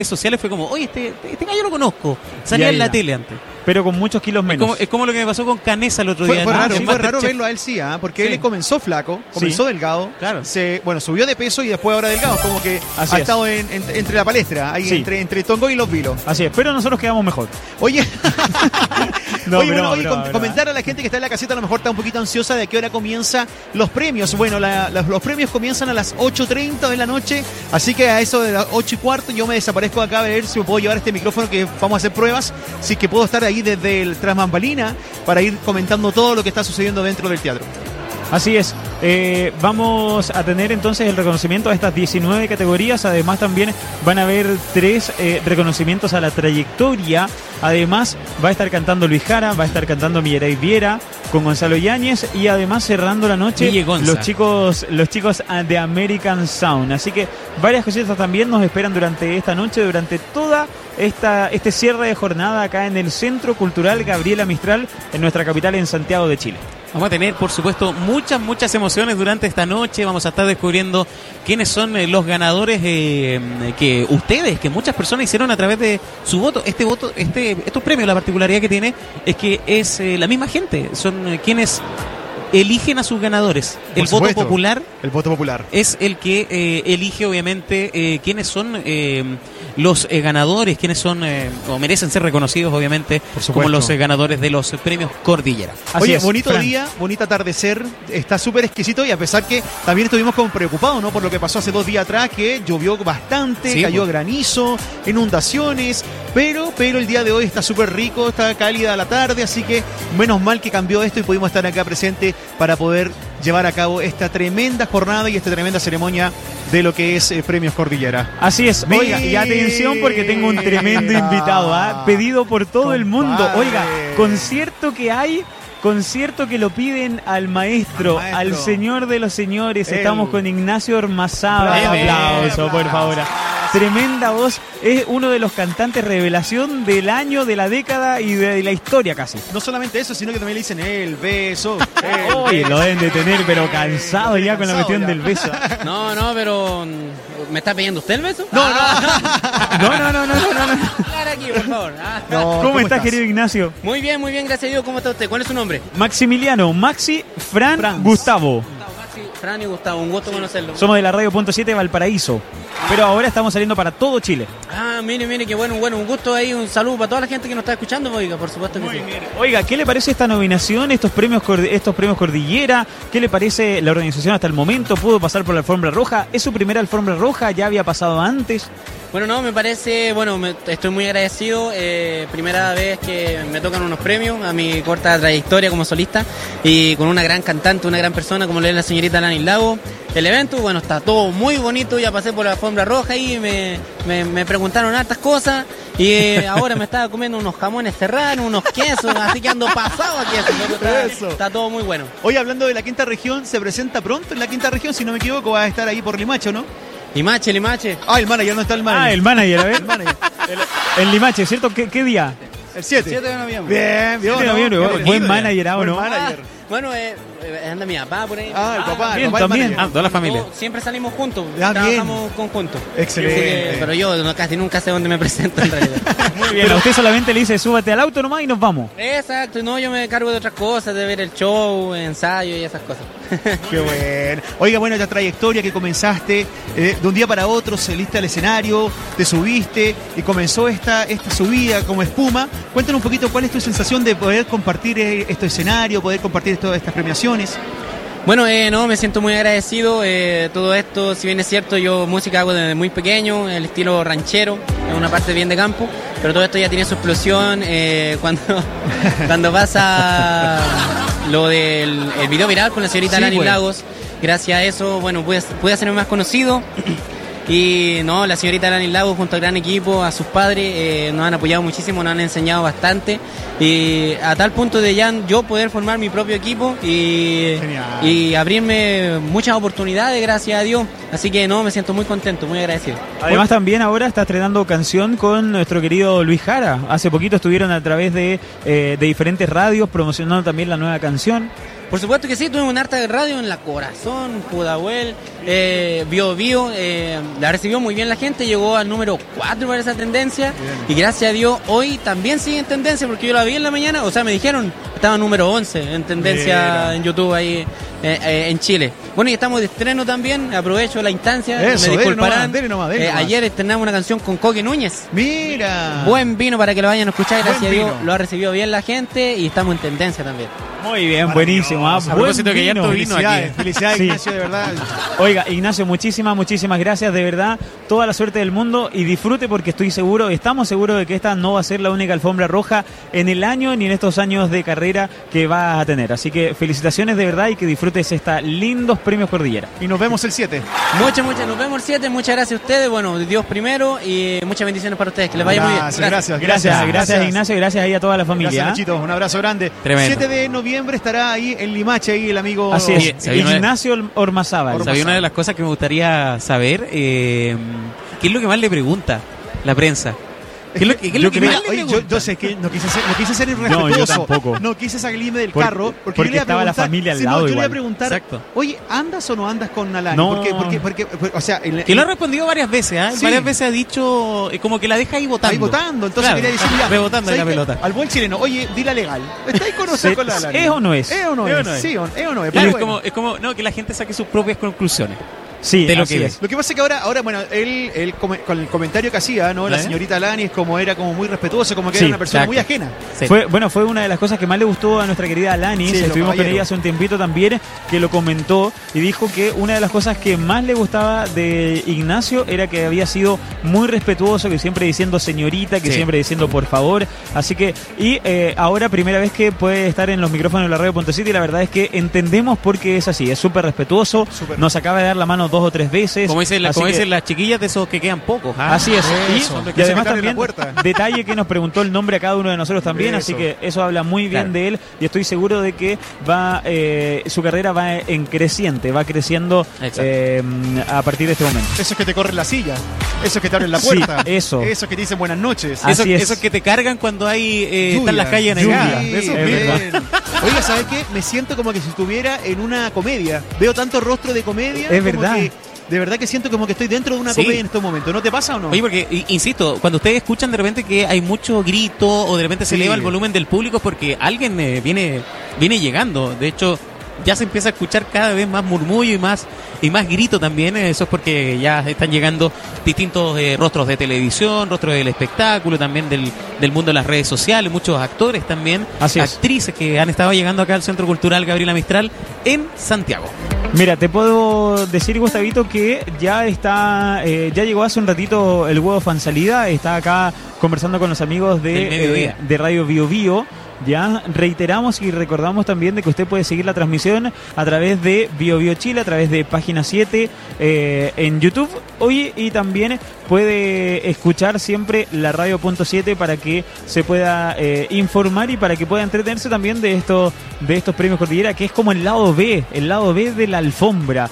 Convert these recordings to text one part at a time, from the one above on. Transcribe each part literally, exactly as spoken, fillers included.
sociales fue como, oye, este, este gallo lo conozco, salía ya, en la ya. tele antes. Pero con muchos kilos menos. Es como, es como lo que me pasó con Canesa el otro fue, día. Fue ¿no? raro, sí, fue raro verlo a él sí, ¿eh? porque sí. él comenzó flaco, comenzó sí. delgado, claro. se, bueno, subió de peso y después ahora delgado, como que Así ha es. estado en, en, entre la palestra, ahí sí. entre, entre Tongo y Los Vilos. Así es, pero nosotros quedamos mejor. Oye, no, oye, bro, bueno, oye bro, com- bro. comentar a la gente que está en la caseta, a lo mejor está un poquito ansiosa de a qué hora comienzan los premios. Bueno, la, la, los premios comienzan a las ocho treinta de la noche, así que a eso de las ocho y cuarto yo me desaparezco acá a ver si me puedo llevar este micrófono que vamos a hacer pruebas, si que puedo estar ahí desde el tras bambalina para ir comentando todo lo que está sucediendo dentro del teatro. Así es, eh, vamos a tener entonces el reconocimiento a estas diecinueve categorías, además también van a haber tres eh, reconocimientos a la trayectoria, además va a estar cantando Luis Jara, va a estar cantando Mireille Viera con Gonzalo Yáñez y además cerrando la noche los chicos, los chicos de American Sound, así que varias cositas también nos esperan durante esta noche, durante toda esta este cierre de jornada acá en el Centro Cultural Gabriela Mistral, en nuestra capital, en Santiago de Chile. Vamos a tener, por supuesto, muchas, muchas emociones durante esta noche. Vamos a estar descubriendo quiénes son eh, los ganadores eh, que ustedes, que muchas personas hicieron a través de su voto. Este voto, este, estos premios, la particularidad que tiene es que es eh, la misma gente. Son eh, quienes eligen a sus ganadores. Por el supuesto, voto popular. El voto popular es el que eh, elige, obviamente, eh, quiénes son eh, los eh, ganadores, quiénes son eh, o merecen ser reconocidos, obviamente, como los eh, ganadores de los premios Cordillera. Así Oye, es, bonito Fran. día, bonito atardecer, está súper exquisito y a pesar que también estuvimos como preocupados, ¿no? Por lo que pasó hace dos días atrás, que llovió bastante, sí, cayó pues. granizo, inundaciones, pero, pero el día de hoy está súper rico, está cálida la tarde, así que menos mal que cambió esto y pudimos estar acá presentes para poder llevar a cabo esta tremenda jornada y esta tremenda ceremonia de lo que es eh, Premios Cordillera. Así es, oiga, y atención porque tengo un tremendo invitado, ¿eh? Pedido por todo Compadre. el mundo. Oiga, concierto que hay, concierto que lo piden al maestro, al, maestro. al señor de los señores. El. Estamos con Ignacio Ormazábal. Un aplauso, por favor. Tremenda voz, es uno de los cantantes revelación del año, de la década y de, de la historia casi. No solamente eso, sino que también le dicen el beso. El Oye, beso. lo deben de tener, pero cansado ya con la cuestión del beso. No, no, pero ¿me está pidiendo usted el beso? No, ah. no, no, no, no, no, no, no. Claro aquí, por favor. Ah. No, ¿Cómo, ¿Cómo estás, querido Ignacio? Muy bien, muy bien, gracias a Dios. ¿Cómo está usted? ¿Cuál es su nombre? Maximiliano, Maxi, Fran, Franz. Gustavo. Fran y Gustavo, un gusto sí. conocerlo. Somos de la Radio Punto siete Valparaíso, pero ahora estamos saliendo para todo Chile. Ah, mire, mire, qué bueno, bueno, un gusto ahí, un saludo para toda la gente que nos está escuchando, oiga, por supuesto que Muy sí. bien. Oiga, ¿qué le parece esta nominación, estos premios, estos premios Cordillera? ¿Qué le parece la organización hasta el momento? ¿Pudo pasar por la alfombra roja? ¿Es su primera alfombra roja? ¿Ya había pasado antes? Bueno, no, me parece, bueno, me, estoy muy agradecido, eh, primera vez que me tocan unos premios a mi corta trayectoria como solista y con una gran cantante, una gran persona como lo es la señorita Alanis Lago. El evento, bueno, está todo muy bonito, ya pasé por la alfombra roja y me, me, me preguntaron hartas cosas y eh, ahora me estaba comiendo unos jamones serranos, unos quesos, así que ando pasado aquí, está, está todo muy bueno. Hoy hablando de la quinta región, se presenta pronto en la quinta región, si no me equivoco, va a estar ahí por Limache, ¿no? Limache, Limache. Ah, el manager, ¿no está el manager? Ah, el manager, a ver. El manager. El, el Limache, ¿cierto? ¿Qué, qué día? El siete. siete de noviembre. Bien, bien. siete de noviembre, ¿no? buen, buen manager, ¿ah, o no? Manager. Ah, bueno, eh, anda mi papá por ahí. Ah, el papá, ah, bien, el papá también. Ah, toda la familia. No, siempre salimos juntos, ah, trabajamos conjuntos. Excelente. Que, pero yo no, casi nunca sé dónde me presento en realidad. Muy bien, pero usted solamente le dice súbate al auto nomás y nos vamos. Exacto, no, yo me cargo de otras cosas, de ver el show, ensayo y esas cosas. Qué bueno. Oiga, bueno, esta trayectoria que comenzaste eh, de un día para otro, saliste al escenario, te subiste y comenzó esta, esta subida como espuma. Cuéntanos un poquito cuál es tu sensación de poder compartir este escenario, poder compartir todas estas premiaciones. Bueno, eh, no, me siento muy agradecido. Eh, todo esto, si bien es cierto, yo música hago desde muy pequeño, el estilo ranchero, es una parte bien de campo, pero todo esto ya tiene su explosión eh, cuando, cuando pasa lo del el video viral con la señorita sí, Alanis bueno. Lagos. Gracias a eso, bueno, pude, pude hacerme más conocido. Y no, la señorita Alanis Lagos junto al gran equipo, a sus padres, eh, nos han apoyado muchísimo, nos han enseñado bastante. Y a tal punto de ya yo poder formar mi propio equipo y, y abrirme muchas oportunidades, gracias a Dios. Así que no, me siento muy contento, muy agradecido. Además también ahora está estrenando canción con nuestro querido Luis Jara. Hace poquito estuvieron a través de, eh, de diferentes radios promocionando también la nueva canción. Por supuesto que sí, tuvimos una harta de radio en La Corazón, Pudahuel, eh, Bio Bio, eh, la recibió muy bien la gente, llegó al número cuatro para esa tendencia, bien. Y gracias a Dios hoy también sigue en tendencia, porque yo la vi en la mañana, o sea, me dijeron, estaba número once en tendencia bien. En YouTube ahí eh, eh, en Chile. Bueno, y estamos de estreno también, aprovecho la instancia, Eso, me disculparán. Dele nomás, dele nomás, dele eh, ayer estrenamos una canción con Coque Núñez. Mira. Buen vino para que lo vayan a escuchar, gracias a Dios, lo ha recibido bien la gente y estamos en tendencia también. Muy bien, buenísimo. ¿Ah? A propósito que ya vino felicidades, aquí. Felicidades, sí. Ignacio, de verdad. Oiga, Ignacio, muchísimas, muchísimas gracias, de verdad. Toda la suerte del mundo y disfrute porque estoy seguro, estamos seguros de que esta no va a ser la única alfombra roja en el año ni en estos años de carrera que vas a tener. Así que felicitaciones de verdad y que disfrutes estos lindos premios Cordillera. Y nos vemos el siete. Muchas, muchas, nos vemos el siete. Muchas gracias a ustedes. Bueno, Dios primero y muchas bendiciones para ustedes. Que les vaya gracias, muy bien. Gracias, gracias, gracias, gracias, gracias Ignacio, gracias ahí a toda la familia. Gracias, Nachito, un abrazo grande. Tremendo. siete de noviembre estará ahí en Limache, ahí el amigo. Así es, Oye, Ignacio Ormazábal. ¿Sabía una de las cosas que me gustaría saber? Eh, ¿Qué es lo que más le pregunta la prensa? ¿Qué es lo, qué es lo yo, que mira, más le oye, yo, pregunta? yo sé que no quise ser, no quise ser irrespetuoso. No, yo tampoco. No quise salirme del Por- carro porque, porque yo le iba a estaba la preguntar- familia al sí, no, lado yo le iba a igual. preguntar, Exacto. oye, ¿andas o no andas con Nalani? No. Porque, porque, porque, porque, o sea, el- Que lo ha el- respondido varias veces, ¿eh? Sí. Varias veces ha dicho, eh, como que la deja ahí votando. ahí votando, entonces Claro, quería decir, mira, rebotando ahí la ¿sabes qué? pelota. Al buen chileno, oye, dila legal. ¿Estáis con o no con la Nalani? ¿Es o no es? ¿Es o no ¿Es o es? no es? Sí, o- ¿es o no es? Claro, Pero es, bueno. como, es como, no, que la gente saque sus propias conclusiones. Sí, de lo así que es. Lo que pasa es que ahora, ahora bueno, él, él come- con el comentario que hacía, ¿no? La ¿Eh? señorita Lani es como era como muy respetuoso, como que Sí, era una persona exacto. muy ajena. Sí. Fue, bueno, fue una de las cosas que más le gustó a nuestra querida Alanis. Sí, lo Estuvimos con caballero. ella hace un tiempito también, que lo comentó y dijo que una de las cosas que más le gustaba de Ignacio era que había sido muy respetuoso, que siempre diciendo señorita, que Sí. siempre diciendo por favor. Así que, y eh, ahora primera vez que puede estar en los micrófonos de la radio Punto City, y la verdad es que entendemos por qué es así. Es súper respetuoso, Súper. nos acaba de dar la mano dos o tres veces. Como dicen, la- Así como que- dicen las chiquillas de esos que quedan pocos. ¿ah? Así es. Y- Eso, y, que se además metan en la también, puerta. detalle que nos preguntó el nombre a cada uno de nosotros también, Eso. así que eso habla muy bien Claro. de él y estoy seguro de que va eh, su carrera va en creciente, va creciendo Exacto. eh, a partir de este momento. Eso es que te corren la silla. Eso es que te abren la Sí, puerta. eso. Eso es que te dicen buenas noches. Así Eso, es. eso que te cargan cuando hay eh, Lluvia, están las calles lluvia. negadas. Sí, Eso, es bien. verdad. Oiga, ¿sabes qué? Me siento como que si estuviera en una comedia. Veo tanto rostro de comedia. Es como verdad. que de verdad que siento como que estoy dentro de una Sí. comedia en estos momentos. ¿No te pasa o no? Oye, porque, i- insisto, cuando ustedes escuchan de repente que hay mucho grito o de repente se Sí. eleva el volumen del público es porque alguien eh, viene, viene llegando. De hecho, ya se empieza a escuchar cada vez más murmullo y más y más grito también. Eso es porque ya están llegando distintos eh, rostros de televisión, rostros del espectáculo, también del, del mundo de las redes sociales, muchos actores también, Así es. actrices que han estado llegando acá al Centro Cultural Gabriela Mistral en Santiago. Mira, te puedo decir, Gustavito, que ya está, eh, ya llegó hace un ratito el huevo fan salida, está acá conversando con los amigos Del de, mediodía. eh, de Radio Bio Bio. Ya reiteramos y recordamos también de que usted puede seguir la transmisión a través de Bio Bio Chile, a través de Página siete eh, en YouTube. Oye, y también puede escuchar siempre la Radio Punto siete para que se pueda eh, informar y para que pueda entretenerse también de, esto, de estos premios Cordillera, que es como el lado B, el lado B de la alfombra.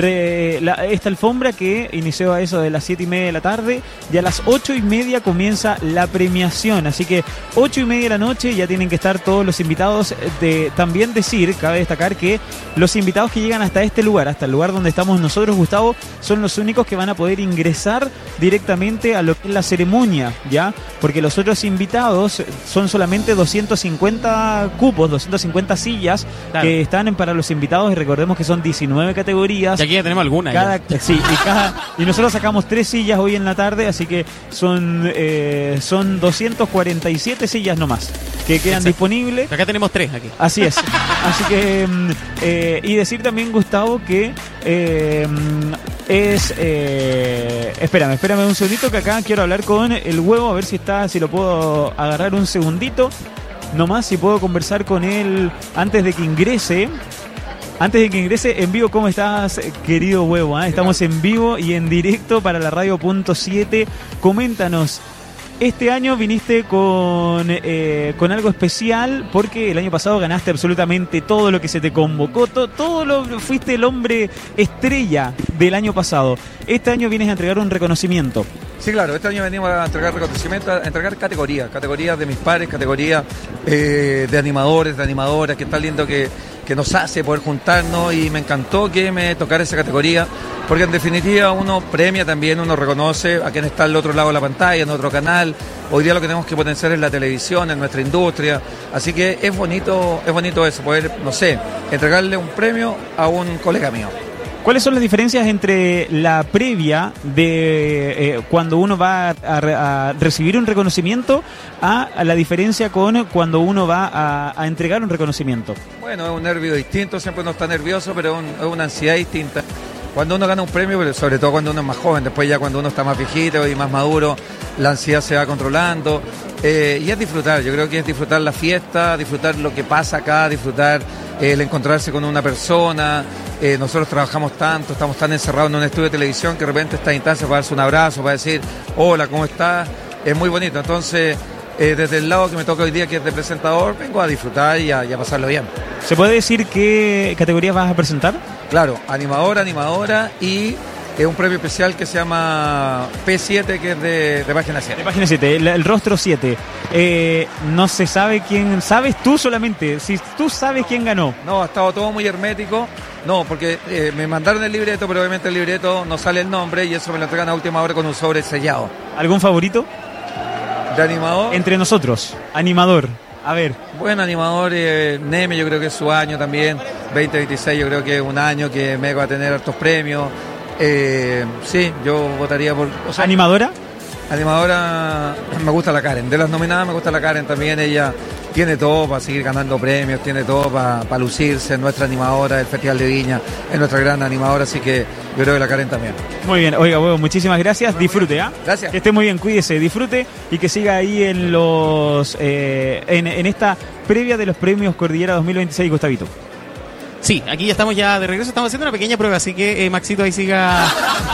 Re- la- esta alfombra que inició a eso de las siete y media de la tarde y a las ocho y media comienza la premiación, así que ocho y media de la noche ya tienen que estar todos los invitados. De, también decir, cabe destacar que los invitados que llegan hasta este lugar, hasta el lugar donde estamos nosotros, Gustavo, son los únicos que van a poder ingresar directamente a lo que es la ceremonia, ¿ya? Porque los otros invitados son solamente doscientos cincuenta cupos, doscientas cincuenta sillas Claro. que están para los invitados, y recordemos que son diecinueve categorías. Y aquí ya tenemos alguna. Cada, ya. sí, y, cada, y nosotros sacamos tres sillas hoy en la tarde, así que son eh, son doscientas cuarenta y siete sillas nomás que quedan Exacto. disponibles. Acá tenemos tres aquí. Así es. Así que mm, eh, y decir también, Gustavo, que eh, mm, es eh, espérame, espérame un segundito que acá quiero hablar con el huevo a ver si está, si lo puedo agarrar un segundito. Nomás si puedo conversar con él antes de que ingrese. Antes de que ingrese en vivo, ¿cómo estás, querido huevo? ¿eh? Estamos en vivo y en directo para la Radio Punto siete. Coméntanos, este año viniste con, eh, con algo especial porque el año pasado ganaste absolutamente todo lo que se te convocó, to- todo lo fuiste el hombre estrella del año pasado. Este año vienes a entregar un reconocimiento. Sí, claro, este año venimos a entregar reconocimiento, a entregar categorías, categorías de mis pares, categorías eh, de animadores, de animadoras, que está lindo que, que nos hace poder juntarnos, y me encantó que me tocara esa categoría, porque en definitiva uno premia también, uno reconoce a quien está al otro lado de la pantalla, en otro canal. Hoy día lo que tenemos que potenciar es la televisión, en nuestra industria, así que es bonito, es bonito eso, poder, no sé, entregarle un premio a un colega mío. ¿Cuáles son las diferencias entre la previa de eh, cuando uno va a, a, a recibir un reconocimiento a, a la diferencia con cuando uno va a, a entregar un reconocimiento? Bueno, es un nervio distinto, siempre uno está nervioso, pero es, un, es una ansiedad distinta. Cuando uno gana un premio, pero sobre todo cuando uno es más joven, después ya cuando uno está más viejito y más maduro, la ansiedad se va controlando. Eh, y es disfrutar, yo creo que es disfrutar la fiesta, disfrutar lo que pasa acá, disfrutar eh, el encontrarse con una persona. Eh, nosotros trabajamos tanto, estamos tan encerrados en un estudio de televisión que de repente esta instancia para darse un abrazo, para decir hola, ¿cómo estás? Es muy bonito. Entonces, eh, desde el lado que me toca hoy día, que es de presentador, vengo a disfrutar y a, y a pasarlo bien. ¿Se puede decir qué categorías vas a presentar? Claro, animadora, animadora y eh, un premio especial que se llama P siete, que es de, de Página siete. De Página siete, el, el rostro siete. Eh, no se sabe quién, ¿sabes tú solamente? Si tú sabes quién ganó. No, ha estado todo muy hermético. No, porque eh, me mandaron el libreto, pero obviamente el libreto no sale el nombre y eso me lo entregan a última hora con un sobre sellado. ¿Algún favorito? ¿De animador? Entre nosotros, animador. A ver. Buen animador, eh, Neme, yo creo que es su año también. veinte veintiséis, yo creo que es un año que me va a tener hartos premios. Eh, sí, yo votaría por... O sea, ¿animadora? Animadora, me gusta la Karen. De las nominadas me gusta la Karen también. Ella tiene todo para seguir ganando premios, tiene todo para, para lucirse. Es nuestra animadora del Festival de Viña, es nuestra gran animadora, así que yo creo que la Karen también. Muy bien, oiga, bueno, muchísimas gracias. Disfrute, ¿ah? ¿eh? Gracias. Que esté muy bien, cuídese, disfrute y que siga ahí en los eh, en, en esta previa de los premios Cordillera dos mil veintiséis, Gustavito. Sí, aquí ya estamos ya de regreso, estamos haciendo una pequeña prueba, así que eh, Maxito ahí siga...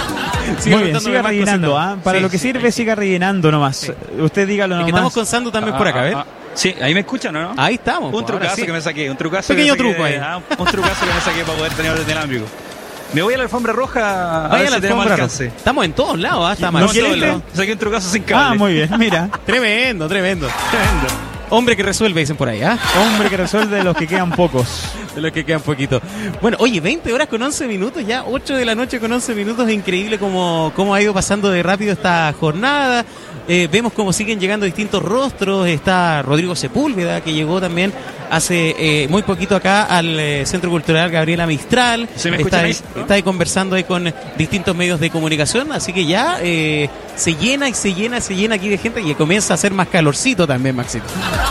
siga Muy bien, siga rellenando, ¿ah? Para sí, lo que sí, sirve, sí. siga rellenando nomás. Sí. Usted dígalo nomás. Y que estamos con Sandu también ah, por acá, ¿ves? Ah, ah. Sí, ahí me escuchan, ¿o no? Ahí estamos. Un trucazo sí. que me saqué, un trucazo Pequeño que me truco saqué, ahí. Ah, un trucazo que me saqué para poder tener el inalámbrico. Me voy a la alfombra roja a Vaya ver a la si tenemos alfombra alcance. roja. Estamos en todos lados, ¿ah? Está ¿No mal. quiere ir? Saqué un trucazo sin cable. Ah, muy bien, mira. Tremendo, tremendo. Tremendo. Hombre que resuelve, dicen por ahí, ¿ah? Hombre que resuelve de los que quedan pocos. De los que quedan poquito. Bueno, oye, veinte horas con once minutos, ya ocho de la noche con once minutos. Es increíble cómo, cómo ha ido pasando de rápido esta jornada. Eh, vemos cómo siguen llegando distintos rostros. Está Rodrigo Sepúlveda, que llegó también hace eh, muy poquito acá al eh, Centro Cultural Gabriela Mistral. ¿Se me está, escuchan ahí, ahí, no? está ahí conversando ahí con distintos medios de comunicación. Así que ya eh, se llena y se llena, se llena aquí de gente y comienza a hacer más calorcito también, Maxito.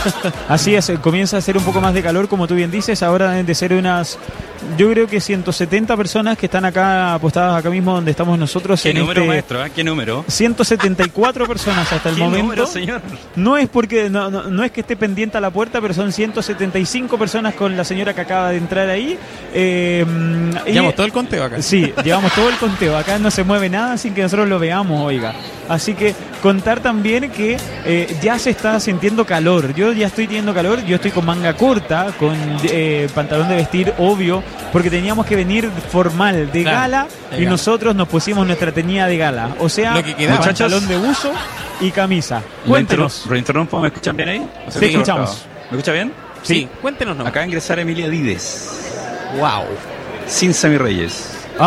Así es, comienza a hacer un poco más de calor, como tú bien dices. Ahora deben de ser unas, yo creo que ciento setenta personas que están acá apostadas acá mismo donde estamos nosotros. ¿Qué en número, este... maestro? ¿eh? ¿Qué número? ciento setenta y cuatro personas hasta el ¿Qué momento. número, señor? No es porque no, no, no es que esté pendiente a la puerta, pero son ciento setenta y cinco personas con la señora que acaba de entrar ahí. Eh, y- Llevamos todo el conteo acá. Sí, llevamos todo el conteo. Acá no se mueve nada sin que nosotros lo veamos, oiga. Así que contar también que eh, ya se está sintiendo calor. Yo ya estoy teniendo calor. Yo estoy con manga corta, con eh, pantalón de vestir, obvio, porque teníamos que venir formal, de Claro, gala, de y gala. nosotros nos pusimos nuestra tenida de gala. O sea, Lo que quedaba. pantalón de buzo y camisa. Cuéntenos. Reinterrumpo, ¿me escuchan bien ahí? Sí, Sí, escuchamos. ¿Me escucha bien? Sí, cuéntenos nomás. Acaba de ingresar Emilia Dides, Wow. sin Sammy Reyes.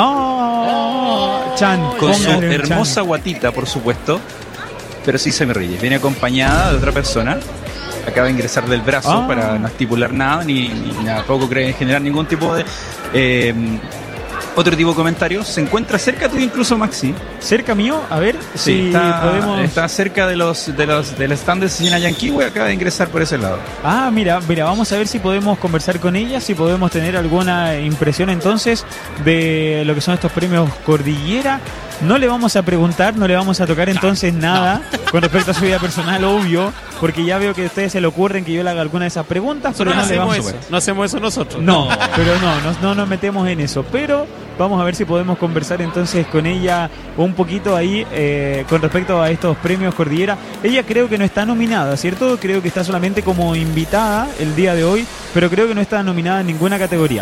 ¡Oh! Chan, Con su póngale un hermosa chan. guatita, por supuesto, pero sin Sammy Reyes. Viene acompañada de otra persona. Acaba de ingresar del brazo Ah. para no estipular nada, ni, ni tampoco cree generar ningún tipo de... eh, otro tipo de comentarios. Se encuentra cerca tuyo incluso, Maxi. Cerca mío, a ver si está, podemos. está cerca de los, de los del stand de Cecina Yanquihue. Acaba de ingresar por ese lado. Ah, mira, mira, vamos a ver si podemos conversar con ella, si podemos tener alguna impresión entonces de lo que son estos premios Cordillera. No le vamos a preguntar, no le vamos a tocar entonces nada con respecto a su vida personal, obvio, porque ya veo que a ustedes se le ocurren que yo le haga alguna de esas preguntas, pero Nosotros no no le hacemos vamos eso. No hacemos eso nosotros. No, pero no, no, no nos metemos en eso. Pero vamos a ver si podemos conversar entonces con ella un poquito ahí eh, con respecto a estos premios Cordillera. Ella creo que no está nominada, ¿cierto? Creo que está solamente como invitada el día de hoy, pero creo que no está nominada en ninguna categoría.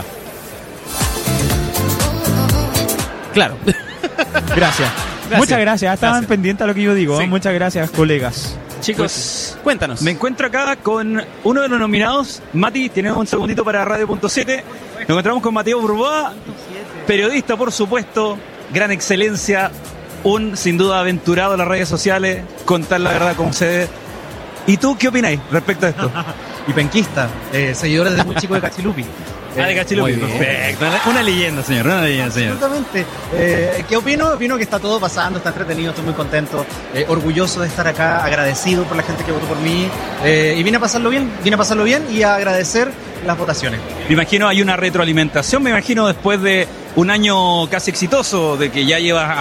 Claro. Gracias. Gracias. Muchas gracias. Estaban Gracias. pendientes a lo que yo digo. Sí. ¿eh? Muchas gracias, colegas. Chicos, Pues, cuéntanos. me encuentro acá con uno de los nominados. Mati, tienes un segundito para Radio punto siete. Nos encontramos con Mateo Burboa, periodista, por supuesto, gran excelencia, un sin duda aventurado en las redes sociales, contar la verdad como se debe. ¿Y tú qué opináis respecto a esto? Y penquista, eh, seguidor desde muy chico de Cachilupi. Ah, de Cachilupi, perfecto. Una leyenda, señor, una leyenda, señor. Absolutamente. Eh, ¿Qué opino? Opino que está todo pasando, está entretenido, estoy muy contento, eh, orgulloso de estar acá, agradecido por la gente que votó por mí, eh, y vine a pasarlo bien, vine a pasarlo bien y a agradecer las votaciones. Me imagino hay una retroalimentación, me imagino después de un año casi exitoso, de que ya llevas